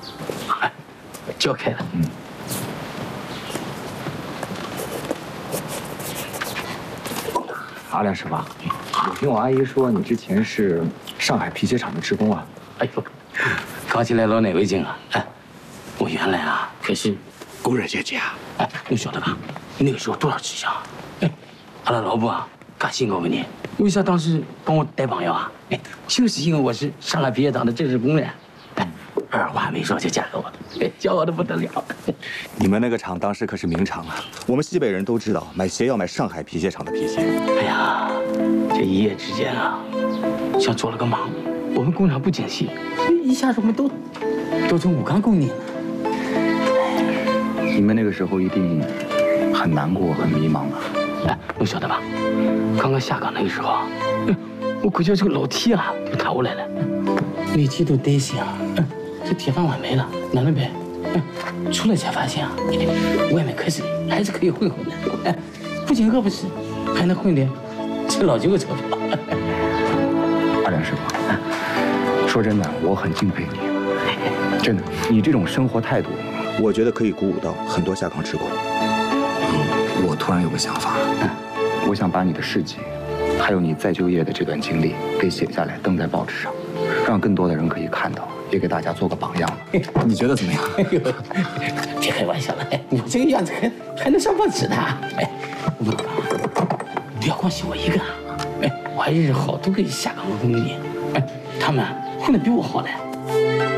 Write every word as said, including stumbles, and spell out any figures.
哎，就开了。嗯。 阿亮师傅，我听我阿姨说你之前是上海皮鞋厂的职工啊。 哎呦，搞起来老难为情啊！哎，我原来啊可是工人阶级啊。哎，你晓得吧？那个时候多少吃香啊！哎，阿拉老婆啊，感谢我你，为啥当时帮我带帮要啊？哎，就是因为我是上海皮鞋厂的正式工人。哎，二话没说就嫁给我了，哎，骄傲的不得了。 你们那个厂当时可是名厂啊，我们西北人都知道，买鞋要买上海皮鞋厂的皮鞋。 哎呀，这一夜之间啊，像做了个梦。我们工厂不景气，所以一下子我们都都成武钢工人了。 你们那个时候一定很难过、很迷茫吧？ 哎，你晓得吧？刚刚下岗那个时候啊，我估计这个楼梯啊就塌下来了，每天都担心啊，这铁饭碗没了，哪能办？出来才发现啊，外面可是还是可以混混的。哎，不仅饿不死，还能混点挣老几个钞票。 阿亮师傅，说真的，我很敬佩你，真的，你这种生活态度， 我觉得可以鼓舞到很多下岗职工。 我突然有个想法，我想把你的事迹，还有你再就业的这段经历给写下来，登在报纸上，让更多的人可以看到，也给大家做个榜样。你觉得怎么样？ 哎呦，别开玩笑了，哎，我这个样子还还能上报纸呢？哎，我跟你讲，不要光写我一个啊，哎，我还认识好多个下岗的工人，哎，他们混得比我好呢。